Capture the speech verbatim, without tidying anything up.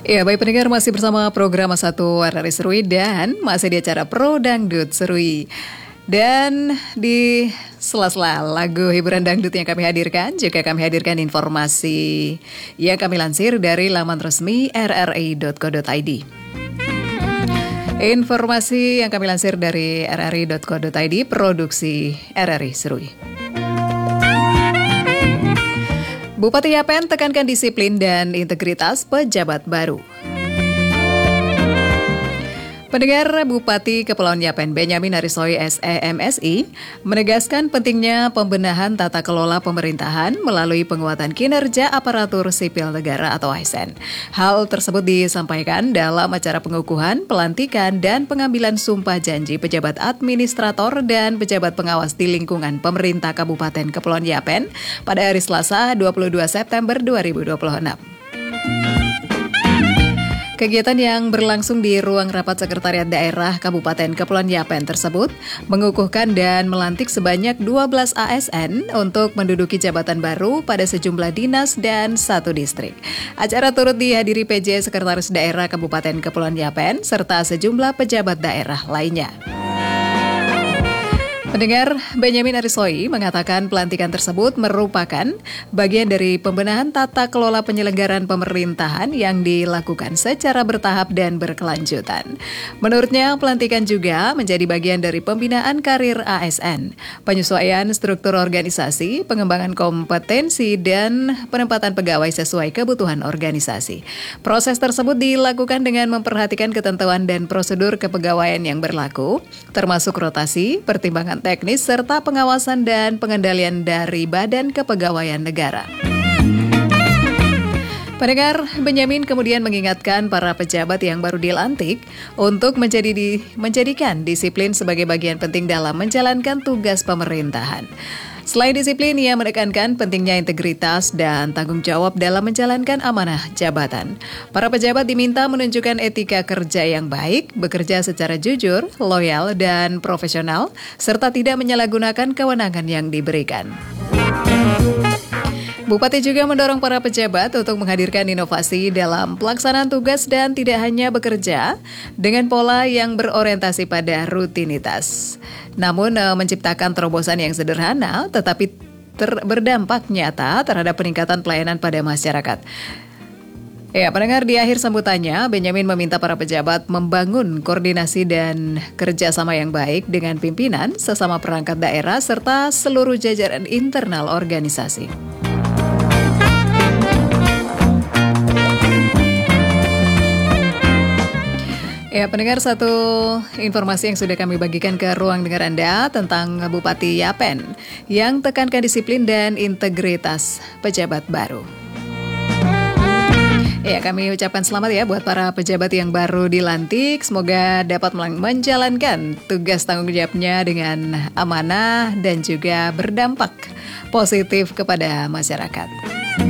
Ya, baik pendengar, masih bersama program satu R R I Serui dan masih di acara Pro Dangdut Serui. Dan di sela-sela lagu hiburan dangdut yang kami hadirkan, juga kami hadirkan informasi yang kami lansir dari laman resmi r r i dot co dot i d. Informasi yang kami lansir dari r r i dot co dot i d, produksi R R I Serui. Bupati Yapen tekankan disiplin dan integritas pejabat baru. Pendengar, Bupati Kepulauan Yapen Benyamin Arisoi S E M Si menegaskan pentingnya pembenahan tata kelola pemerintahan melalui penguatan kinerja aparatur sipil negara atau A S N. Hal tersebut disampaikan dalam acara pengukuhan, pelantikan, dan pengambilan sumpah janji pejabat administrator dan pejabat pengawas di lingkungan pemerintah Kabupaten Kepulauan Yapen pada hari Selasa dua puluh dua September dua ribu dua puluh enam. Kegiatan yang berlangsung di ruang rapat Sekretariat Daerah Kabupaten Kepulauan Yapen tersebut mengukuhkan dan melantik sebanyak dua belas A S N untuk menduduki jabatan baru pada sejumlah dinas dan satu distrik. Acara turut dihadiri P J Sekretaris Daerah Kabupaten Kepulauan Yapen serta sejumlah pejabat daerah lainnya. Pendengar, Benyamin Arisoi mengatakan pelantikan tersebut merupakan bagian dari pembenahan tata kelola penyelenggaraan pemerintahan yang dilakukan secara bertahap dan berkelanjutan. Menurutnya, pelantikan juga menjadi bagian dari pembinaan karir A S N, penyesuaian struktur organisasi, pengembangan kompetensi, dan penempatan pegawai sesuai kebutuhan organisasi. Proses tersebut dilakukan dengan memperhatikan ketentuan dan prosedur kepegawaian yang berlaku, termasuk rotasi, pertimbangan teknis, serta pengawasan dan pengendalian dari Badan Kepegawaian Negara. Pendengar, Benyamin kemudian mengingatkan para pejabat yang baru dilantik untuk menjadi di, menjadikan disiplin sebagai bagian penting dalam menjalankan tugas pemerintahan. Selain disiplin, ia menekankan pentingnya integritas dan tanggung jawab dalam menjalankan amanah jabatan. Para pejabat diminta menunjukkan etika kerja yang baik, bekerja secara jujur, loyal, dan profesional, serta tidak menyalahgunakan kewenangan yang diberikan. Bupati juga mendorong para pejabat untuk menghadirkan inovasi dalam pelaksanaan tugas dan tidak hanya bekerja dengan pola yang berorientasi pada rutinitas. Namun menciptakan terobosan yang sederhana tetapi ter- berdampak nyata terhadap peningkatan pelayanan pada masyarakat. Ya, pendengar, di akhir sambutannya, Benyamin meminta para pejabat membangun koordinasi dan kerjasama yang baik dengan pimpinan, sesama perangkat daerah, serta seluruh jajaran internal organisasi. Ya, pendengar, satu informasi yang sudah kami bagikan ke ruang dengar Anda tentang Bupati Yapen yang tekankan disiplin dan integritas pejabat baru. Ya, kami ucapkan selamat ya buat para pejabat yang baru dilantik. Semoga dapat menjalankan tugas tanggung jawabnya dengan amanah dan juga berdampak positif kepada masyarakat.